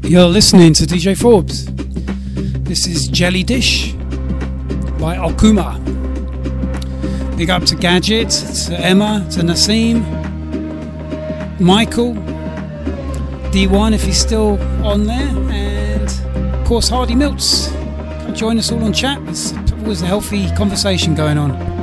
You're listening to DJ Forbes. This is Jelly Dish by Okuma. Big up to Gadget, to Emma, to Nassim, Michael, D1 if he's still on there, and of course Hardy Milts. Come join us all on chat. There's always a healthy conversation going on.